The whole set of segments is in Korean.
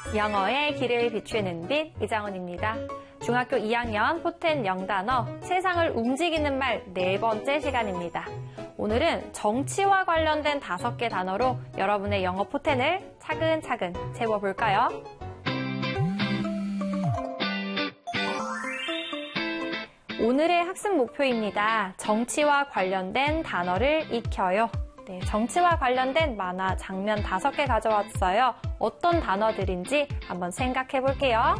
영어의 길을 비추는 빛 이장훈입니다. 중학교 2학년 포텐 영단어 세상을 움직이는 말 4번째 시간입니다. 오늘은 정치와 관련된 5개 단어로 여러분의 영어 포텐을 차근차근 세워볼까요? 오늘의 학습 목표입니다. 정치와 관련된 단어를 익혀요. 네, 정치와 관련된 만화 장면 5개 가져왔어요. 어떤 단어들인지 한번 생각해 볼게요.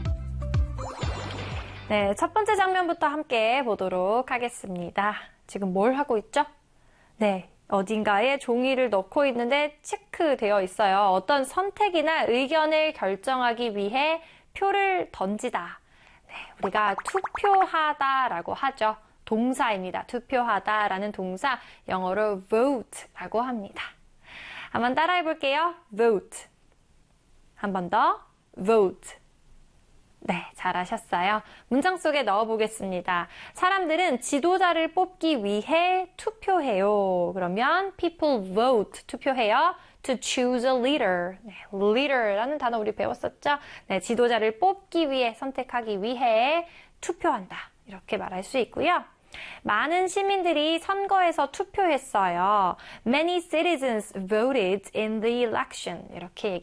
네, 첫 번째 장면부터 함께 보도록 하겠습니다. 지금 뭘 하고 있죠? 네, 어딘가에 종이를 넣고 있는데 체크되어 있어요. 어떤 선택이나 의견을 결정하기 위해 표를 던지다. 네, 우리가 투표하다라고 하죠. 동사입니다. 투표하다라는 동사, 영어로 vote라고 합니다. 한번 따라해 볼게요. vote. 한 번 더, vote. 네, 잘하셨어요. 문장 속에 넣어보겠습니다. 사람들은 지도자를 뽑기 위해 투표해요. 그러면 people vote, 투표해요. To choose a leader. 네, leader라는 단어 우리 배웠었죠? 네, 지도자를 뽑기 위해, 선택하기 위해 투표한다. 이렇게 말할 수 있고요. 많은 시민들이 선거에서 투표했어요. Many citizens voted in the election. 이렇게